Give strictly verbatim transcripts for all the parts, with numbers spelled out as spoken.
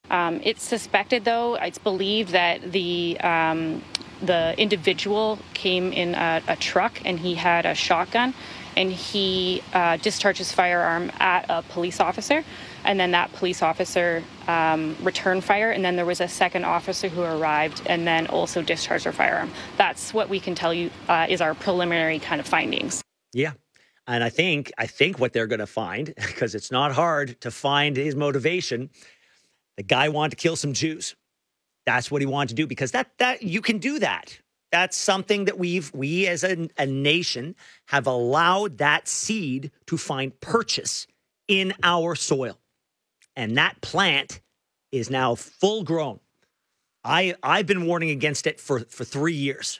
Um, it's suspected, though, it's believed that the um, the individual came in a, a truck and he had a shotgun and he uh, discharged his firearm at a police officer, and then that police officer um, returned fire, and then there was a second officer who arrived and then also discharged their firearm. That's what we can tell you uh, is our preliminary kind of findings. Yeah. And I think I think what they're going to find, because it's not hard to find his motivation, the guy wanted to kill some Jews. That's what he wanted to do, because that that you can do that. That's something that we've we as a, a nation have allowed that seed to find purchase in our soil. And that plant is now full grown. I I've been warning against it for, for three years.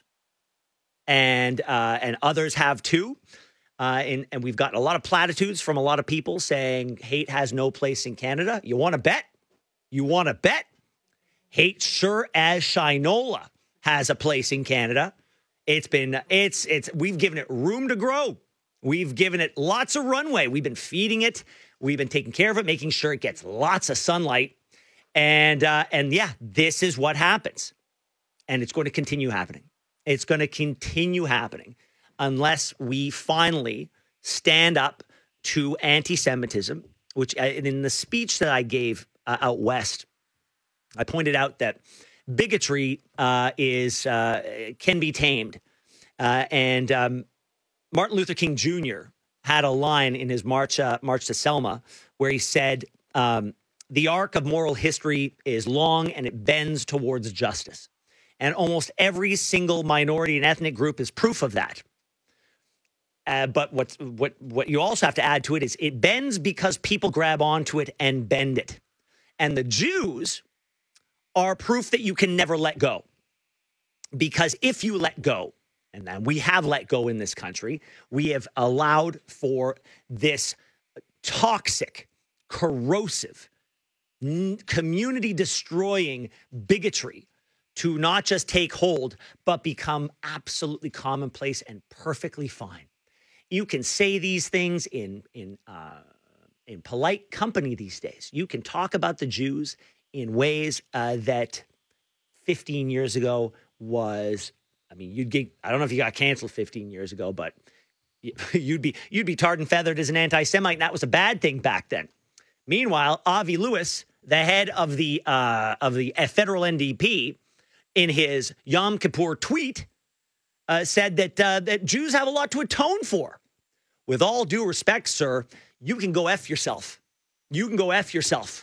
And uh, and others have too. Uh, and, and we've gotten a lot of platitudes from a lot of people saying hate has no place in Canada. You want to bet? You want to bet? Hate sure as Shinola has a place in Canada. It's been, it's, it's, we've given it room to grow. We've given it lots of runway. We've been feeding it. We've been taking care of it, making sure it gets lots of sunlight. And, uh, and yeah, this is what happens. And it's going to continue happening. It's going to continue happening unless we finally stand up to anti-Semitism, which uh, in the speech that I gave uh, out west, I pointed out that bigotry uh, is uh, can be tamed. Uh, and um, Martin Luther King Junior had a line in his March, uh, March to Selma where he said, um, the arc of moral history is long and it bends towards justice. And almost every single minority and ethnic group is proof of that. Uh, but what's, what what you also have to add to it is it bends because people grab onto it and bend it. And the Jews are proof that you can never let go. Because if you let go, and then we have let go in this country, we have allowed for this toxic, corrosive, n- community-destroying bigotry to not just take hold, but become absolutely commonplace and perfectly fine. You can say these things in in uh, in polite company these days. You can talk about the Jews in ways uh, that fifteen years ago was, I mean, you'd get, I don't know if you got canceled fifteen years ago, but you'd be you'd be tarred and feathered as an anti-Semite, and that was a bad thing back then. Meanwhile, Avi Lewis, the head of the uh, of the federal N D P, in his Yom Kippur tweet, uh, said that uh, that Jews have a lot to atone for. With all due respect, sir, you can go F yourself. You can go F yourself.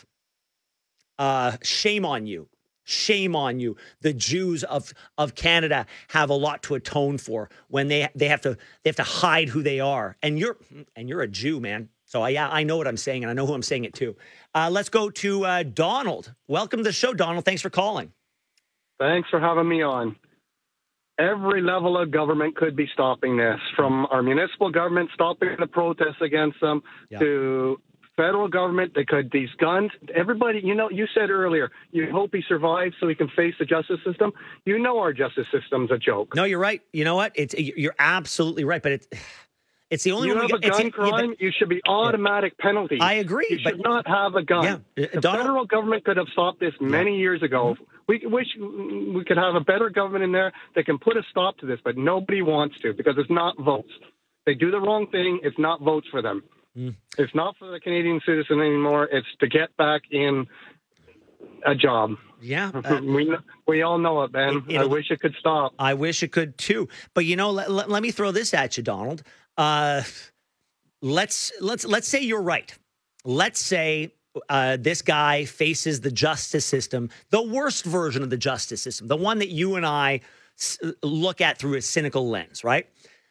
Uh, shame on you. Shame on you. The Jews of, of Canada have a lot to atone for when they they have to they have to hide who they are. And you're and you're a Jew, man. So I yeah, I know what I'm saying, and I know who I'm saying it to. Uh, let's go to uh, Donald. Welcome to the show, Donald. Thanks for calling. Thanks for having me on. Every level of government could be stopping this, from our municipal government stopping the protests against them, yeah, to federal government. They could, these guns, everybody, you know, you said earlier, you hope he survives so he can face the justice system. You know, our justice system's a joke. No, you're right. You know what? It's, you're absolutely right. But it's, it's the only you one have we a gun yeah, crime, but, you should be automatic yeah. penalty. I agree. You should but, not have a gun. Yeah, the Donald, federal government could have stopped this many yeah. years ago. Mm-hmm. We wish we could have a better government in there that can put a stop to this, but nobody wants to because it's not votes. They do the wrong thing. It's not votes for them. Mm. It's not for the Canadian citizen anymore. It's to get back in a job. Yeah. Uh, we we all know it, Ben. It, I wish it could stop. I wish it could too. But, you know, let, let, let me throw this at you, Donald. Uh, let's let's let's say you're right. Let's say Uh, this guy faces the justice system, the worst version of the justice system, the one that you and I s- look at through a cynical lens, right?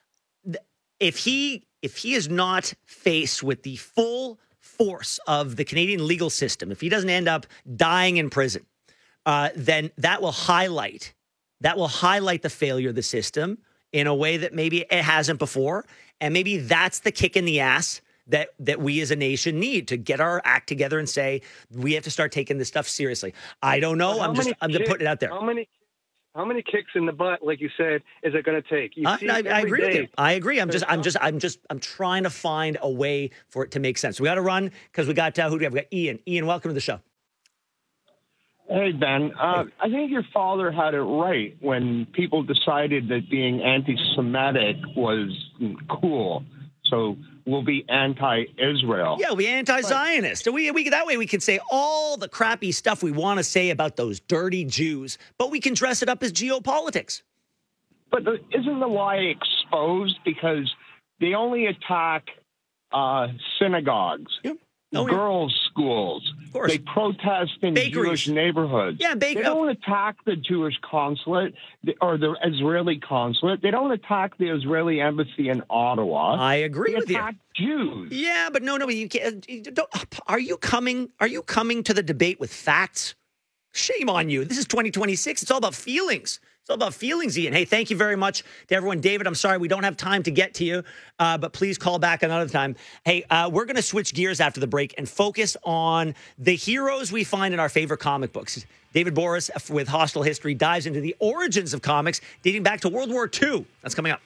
If he if he is not faced with the full force of the Canadian legal system, if he doesn't end up dying in prison, uh, then that will highlight that will highlight the failure of the system in a way that maybe it hasn't before, and maybe that's the kick in the ass that that we as a nation need to get our act together and say we have to start taking this stuff seriously. I don't know. I'm just I'm just putting it out there. How many how many kicks in the butt, like you said, is it going to take? You I, see I, I agree day. with you. I agree. I'm just I'm just I'm just I'm trying to find a way for it to make sense. We got to run because we got uh, who do we have? We got Ian. Ian, welcome to the show. Hey, Ben. Uh, I think your father had it right when people decided that being anti-Semitic was cool. So we'll be anti-Israel. Yeah, we'll be anti-Zionist. We, we, that way we can say all the crappy stuff we want to say about those dirty Jews, but we can dress it up as geopolitics. But the, isn't the lie exposed because they only attack uh, synagogues? Yep. Oh, girls' yeah. schools. Of course. They protest in Bakeries. Jewish neighborhoods. Yeah, bake- they don't attack the Jewish consulate or the Israeli consulate. They don't attack the Israeli embassy in Ottawa. I agree they with you. They attack Jews. Yeah, but no, no, you can't. You don't, are you coming? Are you coming to the debate with facts? Shame on you. This is twenty twenty-six. It's all about feelings. It's all about feelings, Ian. Hey, thank you very much to everyone. David, I'm sorry we don't have time to get to you, uh, but please call back another time. Hey, uh, we're going to switch gears after the break and focus on the heroes we find in our favorite comic books. David Boris with Hostile History dives into the origins of comics dating back to World War Two. That's coming up.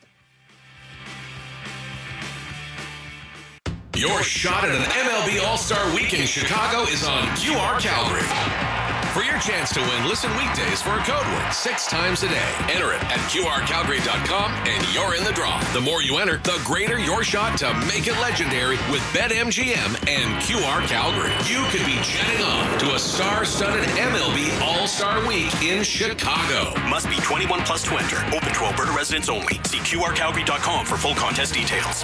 Your shot at an M L B All-Star Week in Chicago is on Q R Calgary. For your chance to win, listen weekdays for a code word six times a day. Enter it at Q R Calgary dot com and you're in the draw. The more you enter, the greater your shot to make it legendary with BetMGM and Q R Calgary. You could be jetting off to a star-studded M L B All-Star Week in Chicago. Must be twenty-one plus to enter. Open to Alberta residents only. See Q R Calgary dot com for full contest details.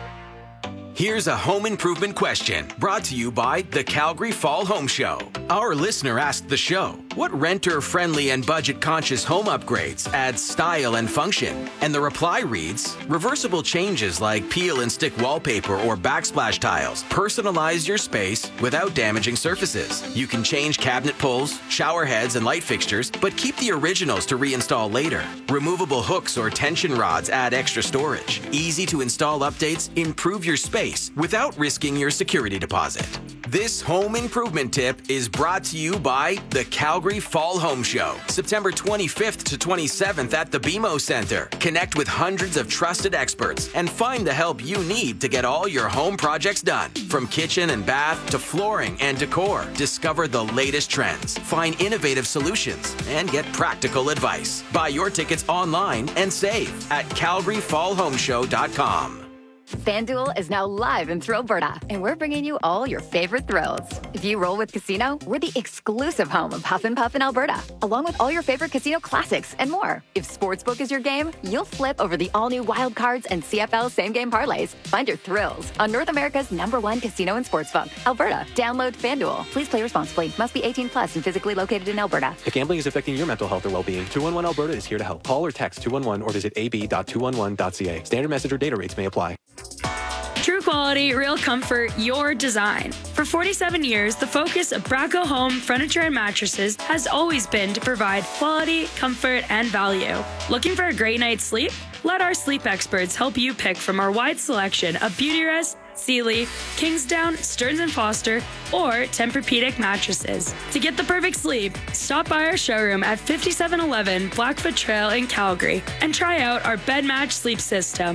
Here's a home improvement question brought to you by the Calgary Fall Home Show. Our listener asked the show, what renter-friendly and budget-conscious home upgrades add style and function? And the reply reads, reversible changes like peel and stick wallpaper or backsplash tiles personalize your space without damaging surfaces. You can change cabinet pulls, shower heads, and light fixtures, but keep the originals to reinstall later. Removable hooks or tension rods add extra storage. Easy to install updates improve your space without risking your security deposit. This home improvement tip is brought to you by the Calgary Fall Home Show, September twenty-fifth to twenty-seventh at the B M O Center. Connect with hundreds of trusted experts and find the help you need to get all your home projects done. From kitchen and bath to flooring and decor, discover the latest trends, find innovative solutions, and get practical advice. Buy your tickets online and save at Calgary Fall Home Show dot com. FanDuel is now live in Alberta, and we're bringing you all your favorite thrills. If you roll with Casino, we're the exclusive home of Huff and Puff in Alberta, along with all your favorite casino classics and more. If Sportsbook is your game, you'll flip over the all-new Wild Cards and C F L same-game parlays. Find your thrills on North America's number one casino and sportsbook, Alberta. Download FanDuel. Please play responsibly. Must be eighteen plus and physically located in Alberta. If gambling is affecting your mental health or well-being, two one one Alberta is here to help. Call or text two one one or visit a b dot two one one dot c a. Standard message or data rates may apply. True quality, real comfort, your design. For forty-seven years, the focus of Braco Home Furniture and Mattresses has always been to provide quality, comfort, and value. Looking for a great night's sleep? Let our sleep experts help you pick from our wide selection of Beautyrest, Sealy, Kingsdown, Stearns and Foster, or Tempur-Pedic mattresses. To get the perfect sleep, stop by our showroom at fifty-seven eleven Blackfoot Trail in Calgary and try out our bed match sleep system.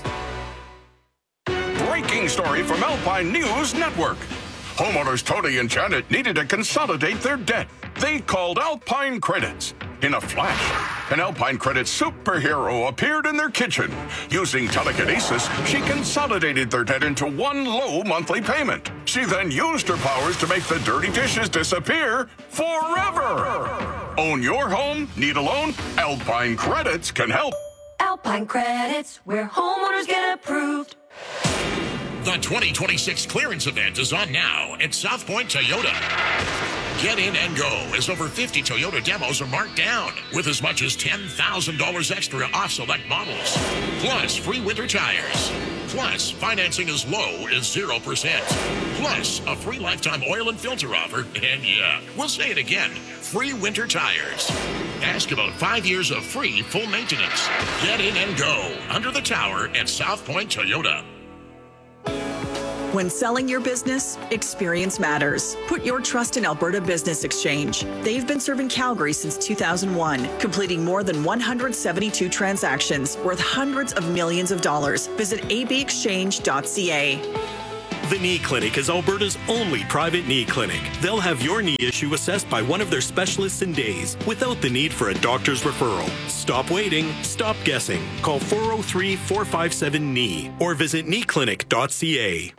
Breaking story from Alpine News Network. Homeowners Tony and Janet needed to consolidate their debt. They called Alpine Credits. In a flash, an Alpine Credits superhero appeared in their kitchen. Using telekinesis, she consolidated their debt into one low monthly payment. She then used her powers to make the dirty dishes disappear forever. Own your home? Need a loan? Alpine Credits can help. Alpine Credits, where homeowners get approved. The twenty twenty-six clearance event is on now at South Point Toyota. Get in and go as over fifty Toyota demos are marked down with as much as ten thousand dollars extra off select models. Plus free winter tires. Plus financing as low as zero percent. Plus a free lifetime oil and filter offer. And yeah, we'll say it again, free winter tires. Ask about five years of free full maintenance. Get in and go under the tower at South Point Toyota. When selling your business, experience matters. Put your trust in Alberta Business Exchange. They've been serving Calgary since two thousand one, completing more than one hundred seventy-two transactions worth hundreds of millions of dollars. Visit a b exchange dot c a. The Knee Clinic is Alberta's only private knee clinic. They'll have your knee issue assessed by one of their specialists in days without the need for a doctor's referral. Stop waiting, stop guessing. Call four oh three, four five seven, K N E E or visit knee clinic dot c a.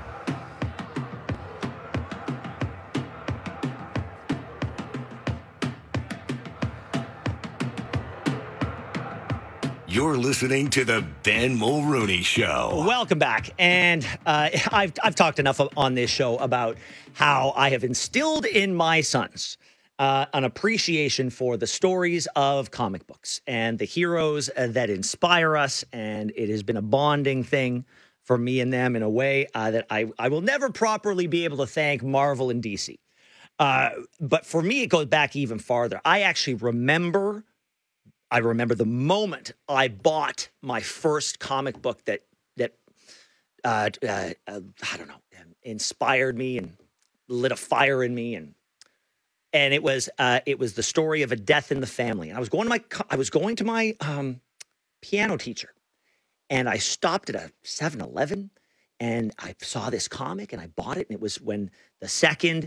You're listening to the Ben Mulrooney Show. Welcome back. And uh, I've, I've talked enough on this show about how I have instilled in my sons uh, an appreciation for the stories of comic books and the heroes uh, that inspire us. And it has been a bonding thing for me and them in a way uh, that I, I will never properly be able to thank Marvel and D C. Uh, but for me, it goes back even farther. I actually remember... I remember the moment I bought my first comic book that that uh, uh, uh, I don't know inspired me and lit a fire in me, and and it was uh, it was the story of a death in the family. And I was going to my I was going to my um, piano teacher, and I stopped at a seven eleven, and I saw this comic, and I bought it. And it was when the second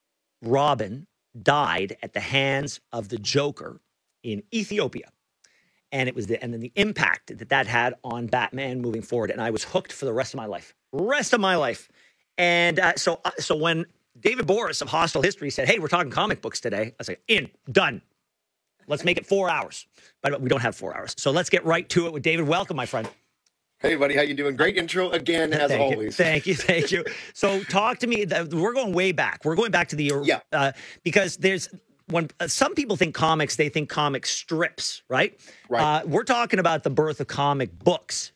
Robin died at the hands of the Joker in Ethiopia. And it was the, and then the impact that that had on Batman moving forward. And I was hooked for the rest of my life, rest of my life. And uh, so, uh, so when David Boris of Hostile History said, "Hey, we're talking comic books today," I was like, in, done. Let's make it four hours. But we don't have four hours. So let's get right to it with David. Welcome, my friend. Hey, buddy. How you doing? Great intro again, as thank always. You, thank you. Thank you. So talk to me. We're going way back. We're going back to the, yeah. uh, because there's, when uh, some people think comics, they think comic strips, right? Right. Uh, we're talking about the birth of comic books.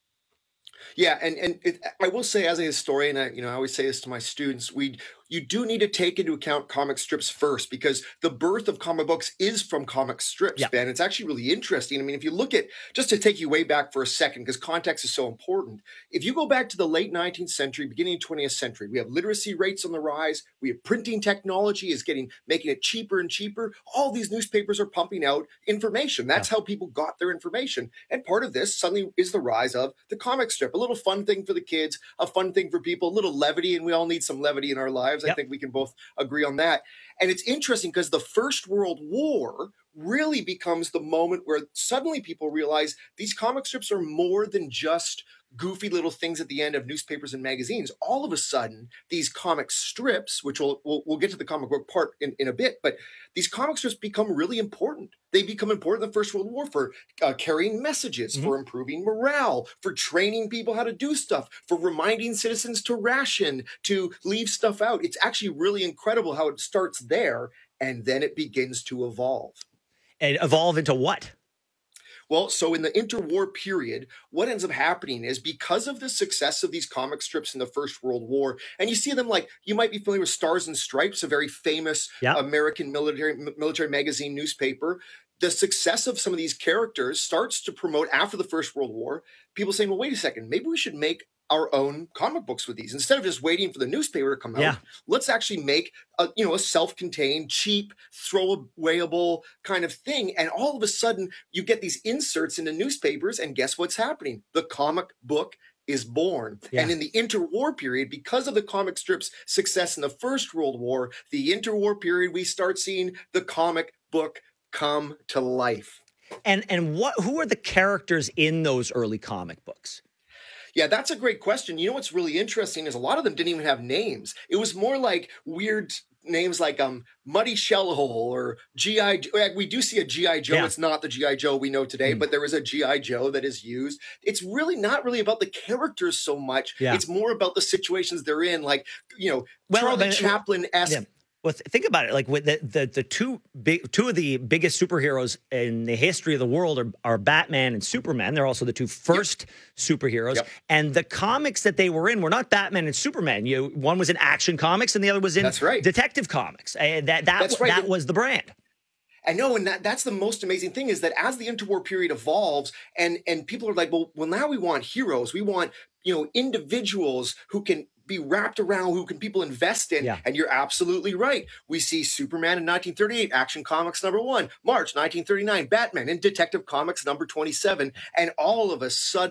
Yeah, and and it, I will say, as a historian, I, you know, I always say this to my students: we you do need to take into account comic strips first, because the birth of comic books is from comic strips, yeah. Ben. It's actually really interesting. I mean, if you look at, just to take you way back for a second, because context is so important. If you go back to the late nineteenth century, beginning of twentieth century, we have literacy rates on the rise. We have printing technology is getting making it cheaper and cheaper. All these newspapers are pumping out information. That's yeah. how people got their information. And part of this suddenly is the rise of the comic strip. A little fun thing for the kids, a fun thing for people, a little levity, and we all need some levity in our lives. Yep. I think we can both agree on that. And it's interesting because the First World War really becomes the moment where suddenly people realize these comic strips are more than just goofy little things at the end of newspapers and magazines. All of a sudden, these comic strips, which we'll, we'll, we'll get to the comic book part in, in a bit, but these comic strips become really important. They become important in the First World War for uh, carrying messages, mm-hmm. for improving morale, for training people how to do stuff, for reminding citizens to ration, to leave stuff out. It's actually really incredible how it starts there, and then it begins to evolve. And evolve into what? Well, so in the interwar period, what ends up happening is because of the success of these comic strips in the First World War, and you see them like, you might be familiar with Stars and Stripes, a very famous yeah. American military military magazine newspaper. The success of some of these characters starts to promote after the First World War, people saying, well, wait a second, maybe we should make our own comic books with these. Instead of just waiting for the newspaper to come out, yeah. let's actually make a, you know, a self-contained, cheap, throwawayable kind of thing. And all of a sudden you get these inserts into newspapers, and guess what's happening? The comic book is born. Yeah. And in the interwar period, because of the comic strips' success in the First World War, the interwar period, we start seeing the comic book come to life. And and what who are the characters in those early comic books? Yeah, that's a great question. You know what's really interesting is a lot of them didn't even have names. It was more like weird names like um Muddy Shellhole or G I. We do see a G I. Joe. Yeah. It's not the G I. Joe we know today, mm. but there is a G I. Joe that is used. It's really not really about the characters so much. Yeah. It's more about the situations they're in, like, you know, well, Charlie but, Chaplin-esque. Yeah. Well, th- think about it. Like with the, the the two big two of the biggest superheroes in the history of the world are, are Batman and Superman. They're also the two first yep. superheroes. Yep. And the comics that they were in were not Batman and Superman. You one was in Action Comics and the other was in That's right. Detective Comics. Uh, that that That's right. that was the brand. I know, and that, that's the most amazing thing is that as the interwar period evolves, and and people are like, well, well, now we want heroes. We want, you know, individuals who can be wrapped around, who can people invest in. Yeah. And you're absolutely right. We see Superman in nineteen thirty-eight, Action Comics number one, March nineteen thirty-nine, Batman in Detective Comics number twenty-seven. And all of a sudden,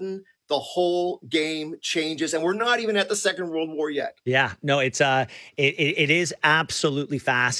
the whole game changes. And we're not even at the Second World War yet. Yeah, no, it's uh, it, it, it is absolutely fascinating.